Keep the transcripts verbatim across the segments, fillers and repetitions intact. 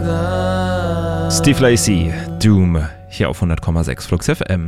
Steve Lacy, Doom, hier auf hundert Komma sechs Flux F M.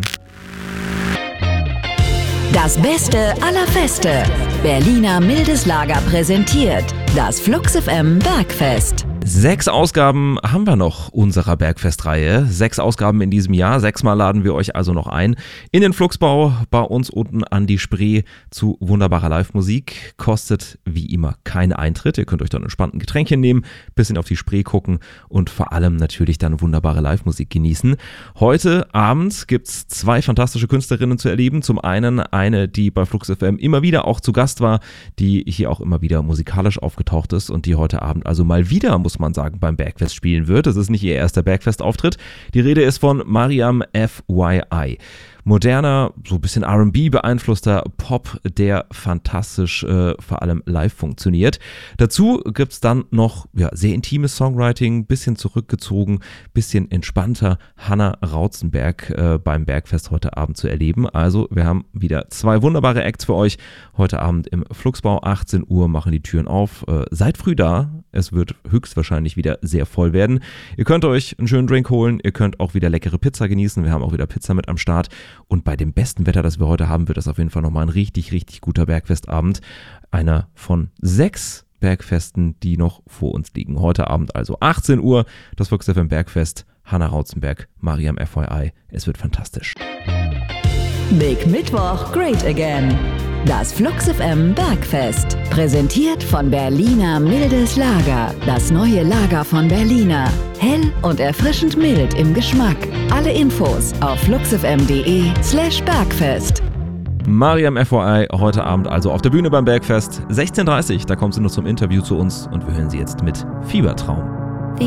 Das Beste aller Feste. Berliner Mildes Lager präsentiert das Flux F M Bergfest. Sechs Ausgaben haben wir noch unserer Bergfestreihe. Sechs Ausgaben in diesem Jahr. Sechsmal laden wir euch also noch ein in den Fluxbau bei uns unten an die Spree zu wunderbarer Live-Musik. Kostet wie immer keinen Eintritt. Ihr könnt euch dann entspannt ein Getränkchen nehmen, bisschen auf die Spree gucken und vor allem natürlich dann wunderbare Live-Musik genießen. Heute Abend gibt's zwei fantastische Künstlerinnen zu erleben. Zum einen eine, die bei Flux F M immer wieder auch zu Gast war, die hier auch immer wieder musikalisch aufgetaucht ist und die heute Abend also mal wieder, muss man sagen, beim Bergfest spielen wird. Das ist nicht ihr erster Bergfest-Auftritt. Die Rede ist von Mariam F Y I. Moderner, so ein bisschen R and B beeinflusster Pop, der fantastisch äh, vor allem live funktioniert. Dazu gibt's dann noch ja, sehr intimes Songwriting, bisschen zurückgezogen, bisschen entspannter Hannah Rautzenberg äh, beim Bergfest heute Abend zu erleben. Also wir haben wieder zwei wunderbare Acts für euch. Heute Abend im Fluxbau, achtzehn Uhr machen die Türen auf. Äh, seid früh da, es wird höchstwahrscheinlich wieder sehr voll werden. Ihr könnt euch einen schönen Drink holen, ihr könnt auch wieder leckere Pizza genießen. Wir haben auch wieder Pizza mit am Start. Und bei dem besten Wetter, das wir heute haben, wird das auf jeden Fall nochmal ein richtig, richtig guter Bergfestabend. Einer von sechs Bergfesten, die noch vor uns liegen. Heute Abend also achtzehn Uhr, das Flux F M Bergfest. Hannah Rautzenberg, Mariam F Y I. Es wird fantastisch. Big Mittwoch, Great Again. Das Flux F M Bergfest. Präsentiert von Berliner Mildes Lager. Das neue Lager von Berliner. Hell und erfrischend mild im Geschmack. Alle Infos auf fluxfm.de slash Bergfest. Mariam F Y I heute Abend also auf der Bühne beim Bergfest. sechzehn Uhr dreißig, da kommt sie noch zum Interview zu uns und wir hören sie jetzt mit Fiebertraum.